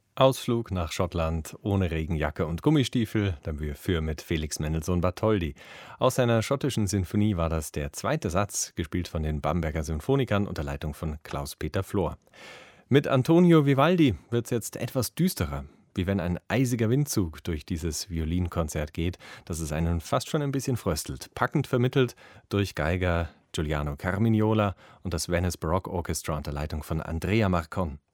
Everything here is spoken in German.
Ausflug nach Schottland ohne Regenjacke und Gummistiefel, dafür mit Felix Mendelssohn Bartholdy. Aus seiner schottischen Sinfonie war das der zweite Satz, gespielt von den Bamberger Symphonikern unter Leitung von Klaus-Peter Flor. Mit Antonio Vivaldi wird es jetzt etwas düsterer, wie wenn ein eisiger Windzug durch dieses Violinkonzert geht, dass es einen fast schon ein bisschen fröstelt. Packend vermittelt durch Geiger Giuliano Carmignola und das Venice Baroque Orchestra unter Leitung von Andrea Marcon.